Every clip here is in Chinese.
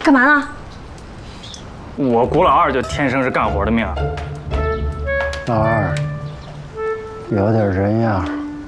干嘛呢？ 我古老二就天生是干活的命。 老二，有点人样。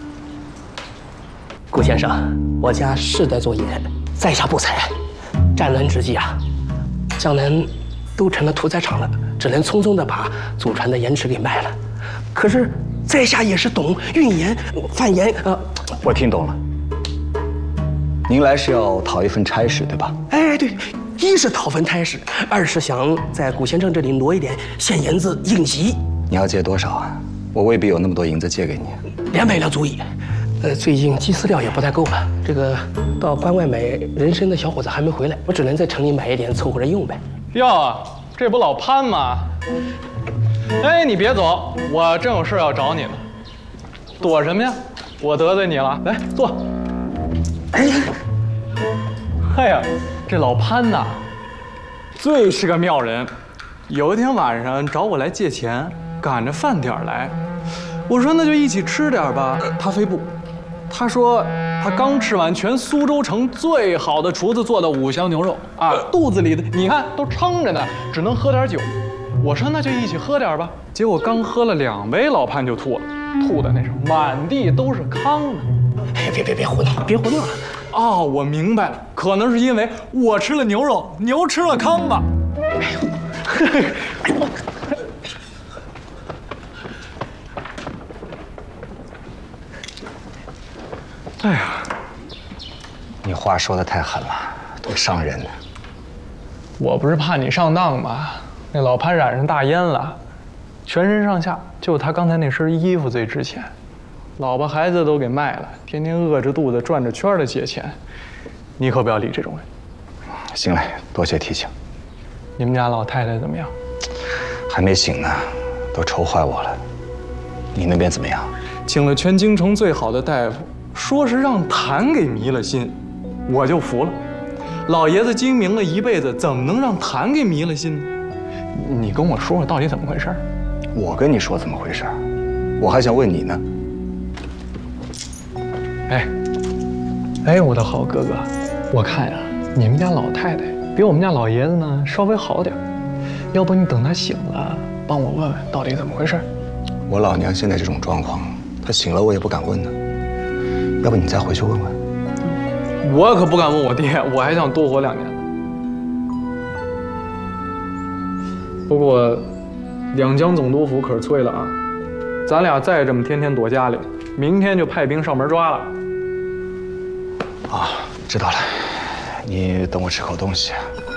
顾先生，我家世代做盐，在下不才，战乱之际啊，江南都成了屠宰场了，只能匆匆的把祖传的盐池给卖了。可是在下也是懂运盐、贩盐， 我听懂了。您来是要讨一份差事，对吧？ 哎，对，一是讨份差事，二是想在顾先生这里挪一点现银子应急。 你要借多少啊？我未必有那么多银子借给你。 200两足矣。最近鸡饲料也不太够了，这个到关外买人参的小伙子还没回来，我只能在城里买一点凑合着用呗。 哟，这不老潘吗？哎，你别走，我正有事要找你呢。躲什么呀？我得罪你了？来坐。 哎呀， 哎呀，这老潘呐，最是个妙人。有一天晚上找我来借钱，赶着饭点来，我说那就一起吃点吧，他非不。他说他刚吃完全苏州城最好的厨子做的五香牛肉啊，肚子里的你看都撑着呢，只能喝点酒。我说那就一起喝点吧。结果刚喝了2杯，老潘就吐了，吐的那是满地都是糠呢。 哎，别胡闹，别胡闹了。 哦，我明白了，可能是因为我吃了牛肉，牛吃了糠吧。哎呦，哎呀， 你话说的太狠了，多伤人呢。 我不是怕你上当吗？那老潘染上大烟了，全身上下就他刚才那身衣服最值钱，老婆孩子都给卖了，天天饿着肚子转着圈的借钱，你可不要理这种人。 行嘞，多谢提醒。 你们家老太太怎么样？ 还没醒呢，都愁坏我了。你那边怎么样？ 请了全京城最好的大夫，说是让痰给迷了心，我就服了。老爷子精明了一辈子，怎么能让痰给迷了心呢？你跟我说说到底怎么回事？ 我跟你说怎么回事？我还想问你呢。 哎，我的好哥哥，我看呀，你们家老太太比我们家老爷子呢稍微好点，要不你等她醒了，帮我问问到底怎么回事。 我老娘现在这种状况，她醒了我也不敢问呢。要不你再回去问问。 我可不敢问我爹，我还想多活2年呢。不过，两江总督府可是催了啊，咱俩再这么天天躲家里，明天就派兵上门抓了。 啊，知道了。你等我吃口东西，